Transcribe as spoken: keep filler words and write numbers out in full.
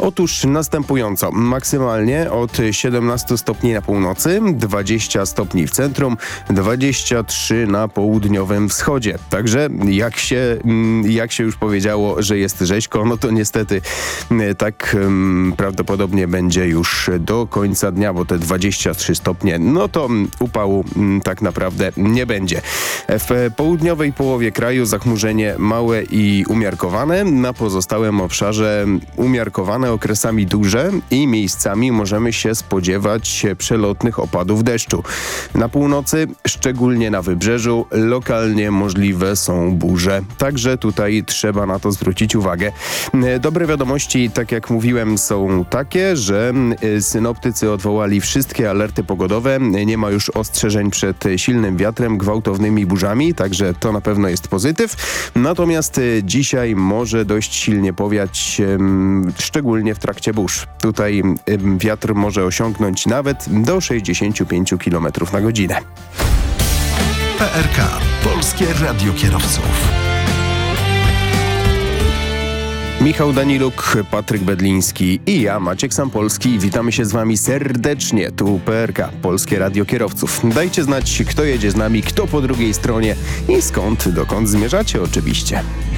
Otóż następująco. Maksymalnie od siedemnaście stopni na północy, dwadzieścia stopni w centrum, dwadzieścia trzy na południowym wschodzie. Także jak się, jak się już powiedziało, że jest rzeźko, no to niestety tak um, prawdopodobnie będzie już do końca dnia, bo te dwadzieścia trzy stopnie, no to upału um, tak naprawdę nie będzie. W południowej połowie kraju zachmurzenie małe i umiarkowane, na pozostałym obszarze umiarkowane, okresami duże i miejscami możemy się spodziewać przelotnych opadów deszczu. Na północy, szczególnie na wybrzeżu, lokalnie możliwe są burze. Także tutaj trzeba na to zwrócić uwagę. Dobre wiadomości, tak jak mówiłem, są takie, że synoptycy odwołali wszystkie alerty pogodowe. Nie ma już ostrzeżeń przed silnym wiatrem, gwałtownymi burzami, także to na pewno jest pozytyw. Natomiast dzisiaj może dość silnie powiać, szczególnie w trakcie burz. Tutaj wiatr może osiągnąć nawet do sześćdziesiąt pięć kilometrów na godzinę. P R K. Polskie Radio Kierowców. Michał Daniluk, Patryk Bedliński i ja, Maciek Sampolski. Witamy się z wami serdecznie. Tu P R K, Polskie Radio Kierowców. Dajcie znać, kto jedzie z nami, kto po drugiej stronie i skąd, dokąd zmierzacie oczywiście.